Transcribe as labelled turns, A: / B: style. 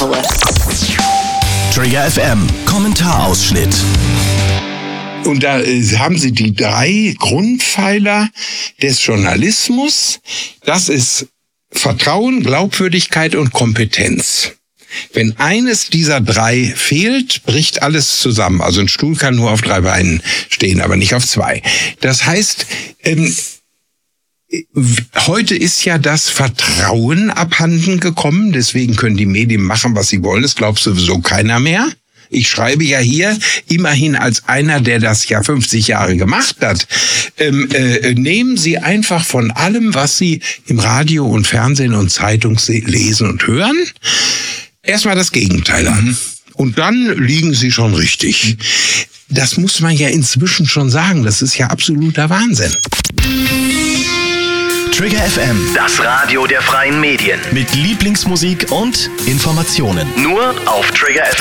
A: Minneapolis.
B: Trigger FM, Kommentarausschnitt.
C: Und da haben Sie die 3 Grundpfeiler des Journalismus. Das ist Vertrauen, Glaubwürdigkeit und Kompetenz. Wenn eines dieser 3 fehlt, bricht alles zusammen. Also ein Stuhl kann nur auf 3 Beinen stehen, aber nicht auf 2. Das heißt, heute ist ja das Vertrauen abhanden gekommen. Deswegen können die Medien machen, was sie wollen. Das glaubt sowieso keiner mehr. Ich schreibe ja hier immerhin als einer, der das ja 50 Jahre gemacht hat. Nehmen Sie einfach von allem, was Sie im Radio und Fernsehen und Zeitung lesen und hören, erstmal das Gegenteil an. Und dann liegen Sie schon richtig. Das muss man ja inzwischen schon sagen. Das ist ja absoluter Wahnsinn.
B: Trigger FM,
D: Das Radio der freien Medien.
B: mit Lieblingsmusik und Informationen.
D: Nur auf Trigger FM.